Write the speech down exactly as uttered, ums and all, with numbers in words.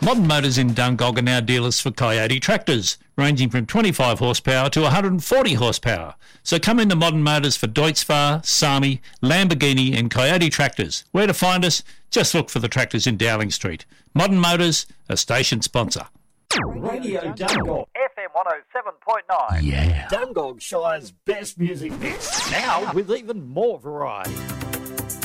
Modern Motors in Dungog are now dealers for Coyote tractors, ranging from twenty-five horsepower to one hundred forty horsepower. So come into Modern Motors for Deutz-Fahr, Sami, Lamborghini and Coyote tractors. Where to find us? Just look for the tractors in Dowling Street. Modern Motors, a station sponsor. Radio Dungog. F M one oh seven point nine. Yeah. Dungog Shire's best music mix. Now with even more variety.